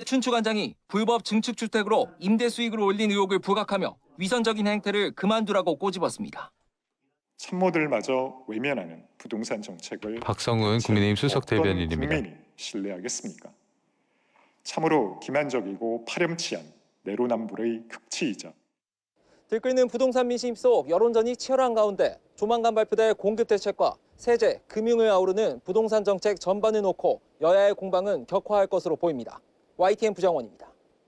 박춘추 관장이 불법 증축주택으로 임대 수익을 올린 의혹을 부각하며 위선적인 행태를 그만두라고 꼬집었습니다. 참모들마저 외면하는 부동산 정책을 박성훈 국민의힘 수석 대변인입니다. 국민이 신뢰하겠습니까? 참으로 기만적이고 파렴치한 내로남불의 극치이자 들끓는 부동산 민심 속 여론전이 치열한 가운데 조만간 발표될 공급대책과 세제, 금융을 아우르는 부동산 정책 전반을 놓고 여야의 공방은 격화할 것으로 보입니다. YTN 부정원입니다.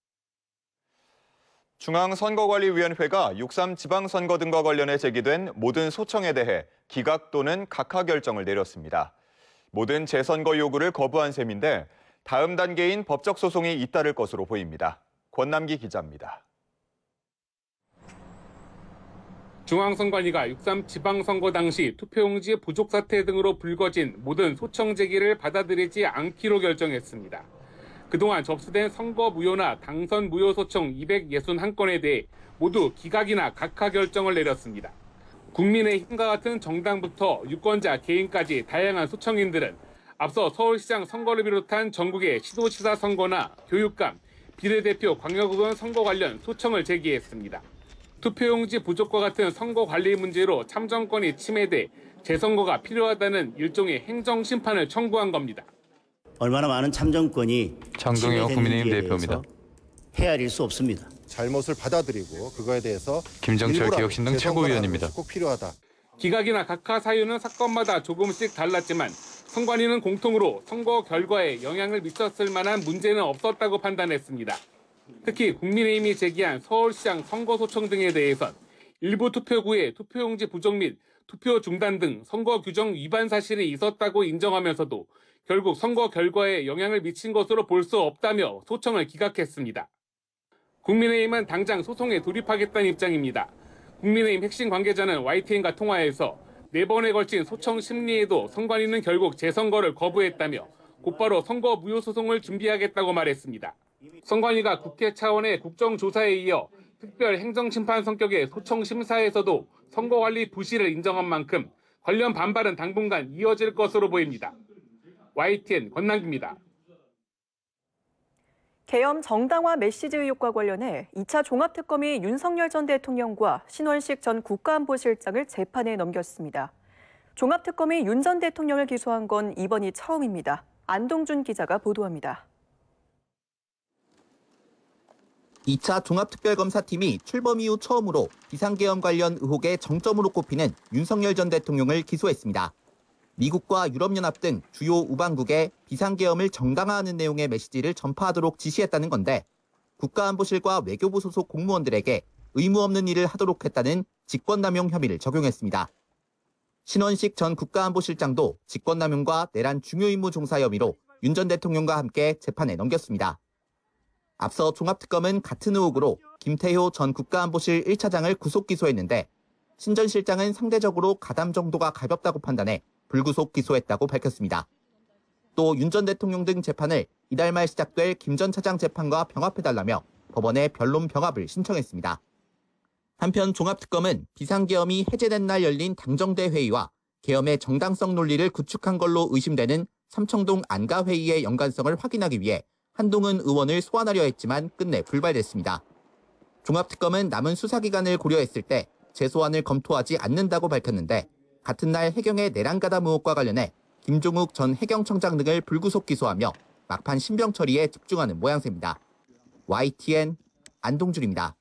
중앙선거관리위원회가 6.3 지방선거 등과 관련해 제기된 모든 소청에 대해 기각 또는 각하 결정을 내렸습니다. 모든 재선거 요구를 거부한 셈인데 다음 단계인 법적 소송이 잇따를 것으로 보입니다. 권남기 기자입니다. 중앙선관위가 6.3 지방선거 당시 투표용지 부족 사태 등으로 불거진 모든 소청 제기를 받아들이지 않기로 결정했습니다. 그동안 접수된 선거 무효나 당선 무효 소청 261건에 대해 모두 기각이나 각하 결정을 내렸습니다. 국민의힘과 같은 정당부터 유권자 개인까지 다양한 소청인들은 앞서 서울시장 선거를 비롯한 전국의 시도지사 선거나 교육감, 비례대표 광역의원 선거 관련 소청을 제기했습니다. 투표용지 부족과 같은 선거 관리 문제로 참정권이 침해돼 재선거가 필요하다는 일종의 행정심판을 청구한 겁니다. 얼마나 많은 참정권이 장동혁 국민의힘 대표입니다. 헤아릴 수 없습니다. 잘못을 받아들이고 그거에 대해서 김정철 기억신당 최고위원입니다. 꼭 필요하다. 기각이나 각하 사유는 사건마다 조금씩 달랐지만 선관위는 공통으로 선거 결과에 영향을 미쳤을 만한 문제는 없었다고 판단했습니다. 특히 국민의힘이 제기한 서울시장 선거 소청 등에 대해선 일부 투표구에 투표용지 부족 및 투표 중단 등 선거 규정 위반 사실이 있었다고 인정하면서도 결국 선거 결과에 영향을 미친 것으로 볼 수 없다며 소청을 기각했습니다. 국민의힘은 당장 소송에 돌입하겠다는 입장입니다. 국민의힘 핵심 관계자는 YTN과 통화에서 4번에 걸친 소청 심리에도 선관위는 결국 재선거를 거부했다며 곧바로 선거 무효 소송을 준비하겠다고 말했습니다. 선관위가 국회 차원의 국정조사에 이어 특별 행정심판 성격의 소청 심사에서도 선거관리 부실을 인정한 만큼 관련 반발은 당분간 이어질 것으로 보입니다. YTN 권남기입니다. 계엄 정당화 메시지 의혹과 관련해 2차 종합특검이 윤석열 전 대통령과 신원식 전 국가안보실장을 재판에 넘겼습니다. 종합특검이 윤 전 대통령을 기소한 건 이번이 처음입니다. 안동준 기자가 보도합니다. 2차 종합특별검사팀이 출범 이후 처음으로 비상계엄 관련 의혹의 정점으로 꼽히는 윤석열 전 대통령을 기소했습니다. 미국과 유럽연합 등 주요 우방국에 비상계엄을 정당화하는 내용의 메시지를 전파하도록 지시했다는 건데 국가안보실과 외교부 소속 공무원들에게 의무 없는 일을 하도록 했다는 직권남용 혐의를 적용했습니다. 신원식 전 국가안보실장도 직권남용과 내란 중요임무 종사 혐의로 윤 전 대통령과 함께 재판에 넘겼습니다. 앞서 종합특검은 같은 의혹으로 김태효 전 국가안보실 1차장을 구속 기소했는데 신 전 실장은 상대적으로 가담 정도가 가볍다고 판단해 불구속 기소했다고 밝혔습니다. 또 윤 전 대통령 등 재판을 이달 말 시작될 김 전 차장 재판과 병합해달라며 법원에 변론 병합을 신청했습니다. 한편 종합특검은 비상계엄이 해제된 날 열린 당정대 회의와 계엄의 정당성 논리를 구축한 걸로 의심되는 삼청동 안가회의의 연관성을 확인하기 위해 한동훈 의원을 소환하려 했지만 끝내 불발됐습니다. 종합특검은 남은 수사기간을 고려했을 때 재소환을 검토하지 않는다고 밝혔는데 같은 날 해경의 내란가담 의혹과 관련해 김종욱 전 해경청장 등을 불구속 기소하며 막판 신병 처리에 집중하는 모양새입니다. YTN 안동준입니다.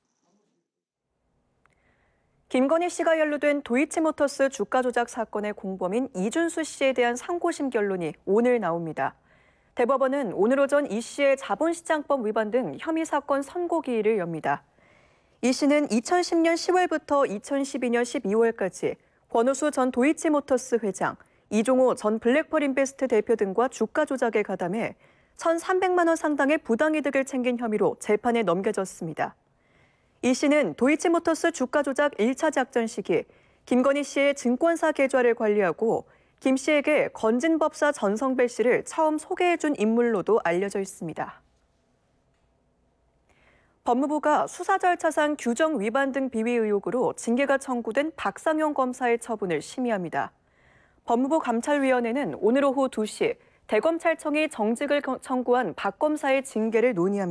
김건희 씨가 연루된 도이치모터스 주가 조작 사건의 공범인 이준수 씨에 대한 상고심 결론이 오늘 나옵니다. 대법원은 오늘 오전 이 씨의 자본시장법 위반 등 혐의 사건 선고기일을 엽니다. 이 씨는 2010년 10월부터 2012년 12월까지 권오수 전 도이치모터스 회장, 이종호 전 블랙펄인베스트 대표 등과 주가 조작에 가담해 1,300만 원 상당의 부당이득을 챙긴 혐의로 재판에 넘겨졌습니다. 이 씨는 도이치모터스 주가 조작 1차 작전 시기 김건희 씨의 증권사 계좌를 관리하고 김 씨에게 건진법사 전성배 씨를 처음 소개해준 인물로도 알려져 있습니다. 법무부가 수사 절차상 규정 위반 등 비위 의혹으로 징계가 청구된 박상용 검사의 처분을 심의합니다. 법무부 감찰위원회는 오늘 오후 2시 대검찰청이 정직을 청구한 박 검사의 징계를 논의합니다.